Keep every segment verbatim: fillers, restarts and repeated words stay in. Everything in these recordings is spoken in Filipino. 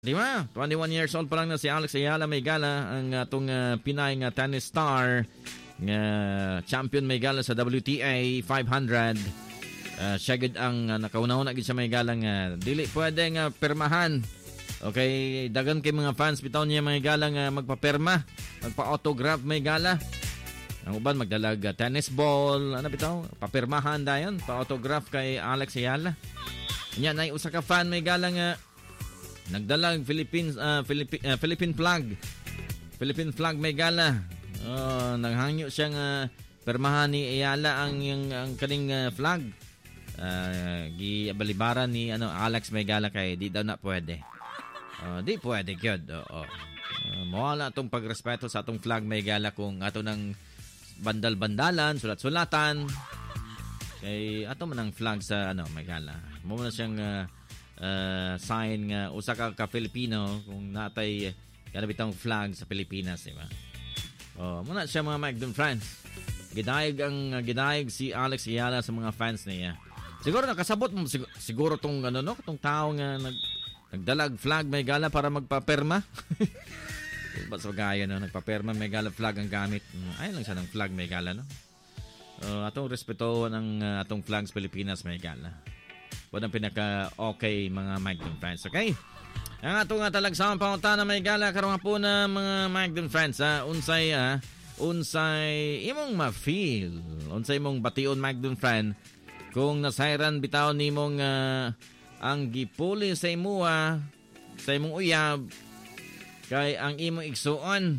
Di ba? twenty-one years old pa lang na si Alex Ayala Maygala, ang atong uh, Pinay nga tennis star, nga champion Maygala sa W T A five hundred. Uh, siya gid ang uh, nakauna-una gid sa Maygala nga dili pwede nga permahan. Okay, dagan kay mga fans bitaw niya Maygala nga magpaperma, magpa-autograph Maygala. Ang uban magdalag uh, tennis ball, ano bitaw? Papirmahan dayon, pa-autograph kay Alex Ayala. Nya nay usa ka fan Maygala nga nagdalag Philippines uh, Philippi- uh, Philippine flag. Philippine flag Maygala. Oh, naghangyo siya nga permahan ni Ayala ang yung ang kaning uh, flag. Uh, giabalibaran ni ano Alex Maygala kay di daw na pwede. Uh, di pwede gyud. Oo. Uh, mawala tong pagrespeto sa atong flag Maygala kung ato nang bandal-bandalan, sulat-sulatan. Kay ato man ang flag sa ano Maygala. Mo na siyang uh, Uh, sign nga usa ka ka Filipino kung natay kana bitang flag sa Pilipinas, di ba? Oh, muna siya mga Magdon friends. Gidayeg ang uh, gidayeg si Alex Ayala sa mga fans niya. Siguro nakasabot mo siguro, siguro tong ano no, tong tao nga nag nagdalag flag Maygala para magpaperma. Basta gaya no, nagpaperma Maygala flag ang gamit. Ay lang siya ng flag Maygala no. Uh, atong respeto ng uh, atong flags Pilipinas Maygala. Wala pinaka-okay mga Magdon friends, okay? Ang ato nga talagsawang pangutana Maygala karon po na mga Magdon friends, ha? Unsay, ha? Unsay imong ma-feel, unsay imong bation Magdon friend, kung nasayran bitaw nimong uh, ang gipuli sa imuha, sa imong uyab, kay ang imong igsuon.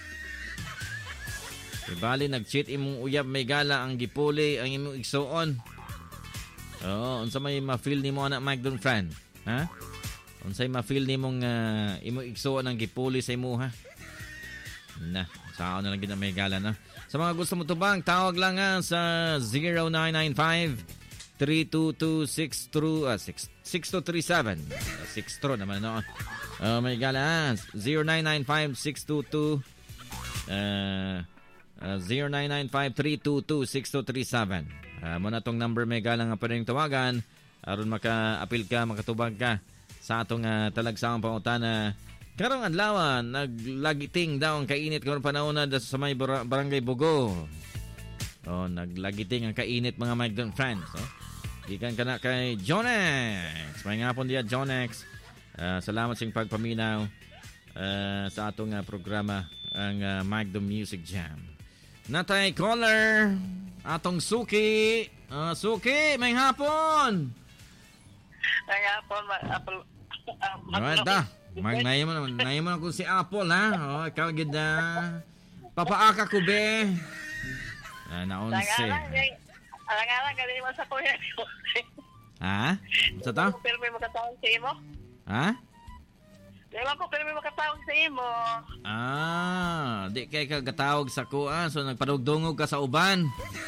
Ibali, nag-cheat imong uyab Maygala, ang gipuli, ang imong igsuon. Oo, unsa may ma-feel nimo anak Magdon friend? Ha? Unsay ma-feel nimong uh, imo igsuon ang gipuli sa imuha? Na, sao na lang gid Maygala na. Sa mga gusto mo tubang, tawag lang nga sa zero nine nine five, three two two, six two three seven. six two naman no. Uh, Maygala, zero nine nine five, six two two uh, uh, zero nine nine five, three two two, six two three seven. Uh, muna tong number Maygala nga pwedeng tawagan aron maka-apil ka, makatubag ka sa atong uh, talagsawang pangutana. Karong adlaw naglagiting daw ang kainit karon panahon na sa may bar- barangay Bugo. Oh, naglagiting ang kainit mga Magdon friends. Oh. Gikan kana kay Jonex. May ngapon diya Jonex. Uh, salamat sa pagpaminaw uh, sa atong uh, programa ang uh, Magdon Music Jam. Natay caller. Atong Suki. Uh, Suki, may hapon. May hapon, Apple. Alright da. Magnayo mo naman. Nayo mo na kung si Apple, ha? Oh, ikaw ganda. Papaaka ko, be. Ah, naonse. Alang-alang, galing mo sa kuya. Ha? Sa to? Pero may makatawag sa imo. Ha? Ewan ko, pero may makatawag sa imo. Ah, di kay ka gatawag sa kuan, so nagpadugdungog ka sa uban.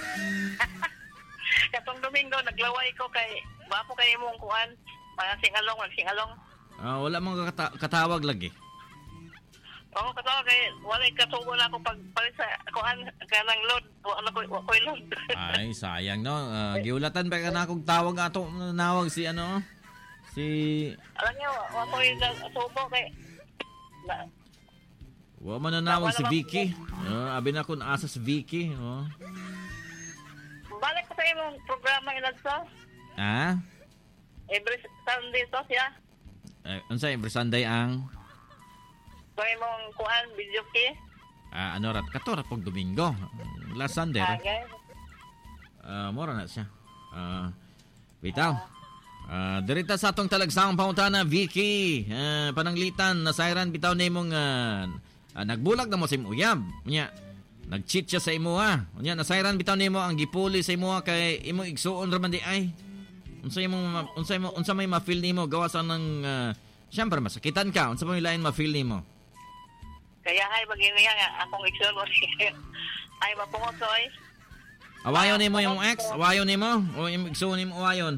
Katong Domingo, naglaway ko kay, bapo kay imong kuan, mga singalong, mga singalong. Ah, wala mong kata- katawag lagi. Oo, katawag kay, wala katugo na ako pag palit sa kuan, kanang load, wala ko, wala ko load. Ay, sayang no. Uh, giulatan pa ka na akong tawag ato, nawag si ano, si... Alam niyo, wala ko yung subo kay, na, Wa man nanawag si Vicky. Uh, abi na kun asa si Vicky, oh. balik ko sa imong programa ilan sa, Ah? every Sunday to siya. Eh, unsa every Sunday ang Kung imong kuan, video key. ah, ano rat kato rat pag Domingo. Last Sunday. Ah, Rat. guys. Ah, mora na siya. Ah, bitaw. Ah, dirita sa atong talagsawang pangutana, Vicky. Ah, pananglitan nasayran bitaw nimong uh, ah, nagbulag na mo sa imong uyab. Nya, nag-cheat siya sa imo ha. Nya nasayran bitaw nimo ang gipuli sa imo kay imo igsuon ra man di ay. Unsa imong unsa imo unsa may ma-feel nimo gawas ng uh, syempre masakitan ka. Unsa may lain ma-feel nimo? Kaya ay bagay niya nga akong igsoon mo ay mapungot ko ay. Awayon nimo yung ex? Awayon nimo o imong igsuon nimo awayon?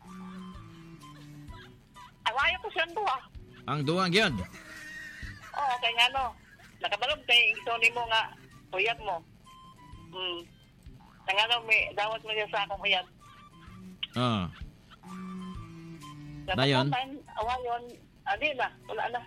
Awayo ko siya duha. Ang duwa gyud. Oo, kay nga no. Nakabalog kay igsoon nimo nga uyab mo. Hmm. Kaya nga no, may dawat mo siya sa akong uyab. Ah. Dayon. Awayon, Adi na, wala na.